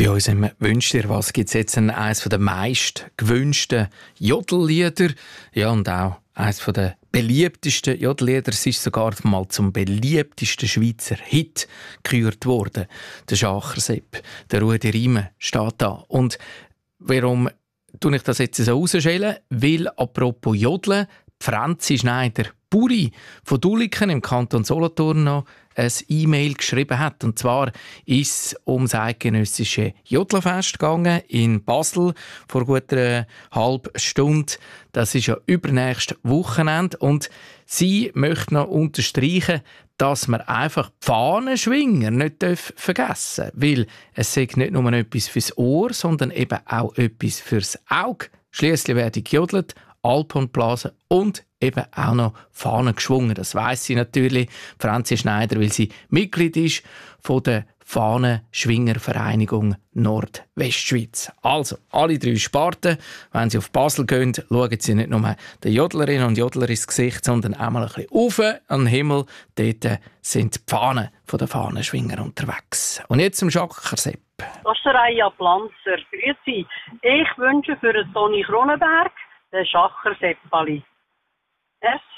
Bei unserem «Wünsch dir was» gibt es jetzt eines der meist gewünschten Jodellieder. Ja, und auch eines der beliebtesten Jodellieder. Es ist sogar mal zum beliebtesten Schweizer Hit gekürt worden. Der Schachersepp, der Rudi Riemen steht da. Und warum tue ich das jetzt so rausschälen? Weil, apropos Jodeln, Franzi Schneider-Buri von Duliken im Kanton Solothurn noch ein E-Mail geschrieben hat. Und zwar ist es ums eidgenössische Jodlerfest gegangen in Basel vor gut einer halben Stunde. Das ist ja übernächstes Wochenende. Und sie möchte noch unterstreichen, dass man einfach die Fahnenschwinger nicht vergessen darf. Weil es sagt nicht nur etwas fürs Ohr, sondern eben auch etwas fürs Auge. Schliesslich werde gejodelt, Alpen blasen und eben auch noch Fahnen geschwungen. Das weiss sie natürlich, Franzi Schneider, weil sie Mitglied ist von der Fahnenschwingervereinigung Nordwestschweiz. Also, alle 3 Sparten, wenn Sie auf Basel gehen, schauen Sie nicht nur den Jodlerinnen und Jodler ins Gesicht, sondern auch mal ein bisschen rauf an den Himmel. Dort sind die Fahnen der Fahnenschwinger unterwegs. Und jetzt zum Schachersepp. Das ist der Raya Planzer. Grüezi. Ich wünsche für den Toni Kronenberg den Schacherseppali. Merci.